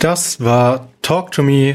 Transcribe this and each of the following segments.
Das war Talk to Me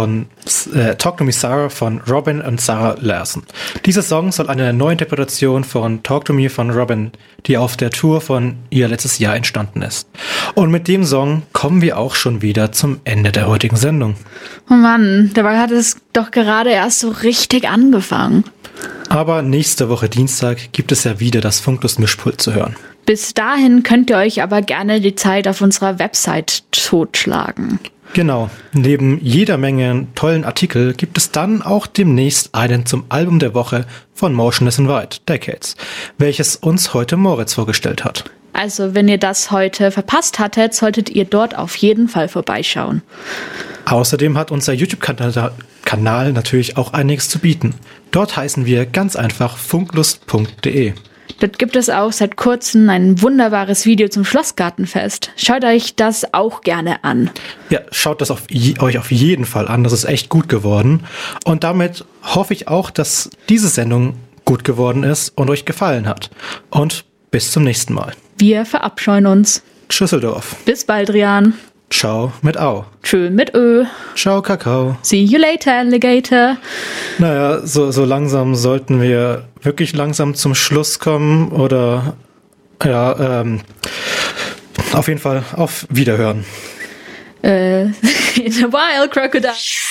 Sarah von Robin und Sarah Larson. Dieser Song soll eine Neuinterpretation von Talk to Me von Robin, die auf der Tour von ihr letztes Jahr entstanden ist. Und mit dem Song kommen wir auch schon wieder zum Ende der heutigen Sendung. Oh Mann, dabei hat es doch gerade erst so richtig angefangen. Aber nächste Woche Dienstag gibt es ja wieder das Funklust-Mischpult zu hören. Bis dahin könnt ihr euch aber gerne die Zeit auf unserer Website totschlagen. Genau, neben jeder Menge tollen Artikel gibt es dann auch demnächst einen zum Album der Woche von Motionless in White, Decades, welches uns heute Moritz vorgestellt hat. Also wenn ihr das heute verpasst hattet, solltet ihr dort auf jeden Fall vorbeischauen. Außerdem hat unser YouTube-Kanal natürlich auch einiges zu bieten. Dort heißen wir ganz einfach funklust.de. Dort gibt es auch seit kurzem ein wunderbares Video zum Schlossgartenfest. Schaut euch das auch gerne an. Ja, schaut das euch auf jeden Fall an. Das ist echt gut geworden. Und damit hoffe ich auch, dass diese Sendung gut geworden ist und euch gefallen hat. Und bis zum nächsten Mal. Wir verabscheuen uns. Tschüsseldorf. Bis bald, Rian. Ciao mit Au. Tschö mit Ö. Ciao, Kakao. See you later, Alligator. Naja, so langsam sollten wir wirklich langsam zum Schluss kommen oder auf jeden Fall auf Wiederhören. In a while, Crocodile.